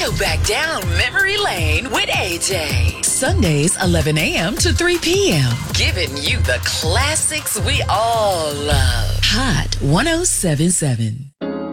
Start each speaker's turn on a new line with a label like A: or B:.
A: go back down memory lane with AJ. Sundays, 11 a.m. to 3 p.m. Giving you the classics we all love. Hot 107.7.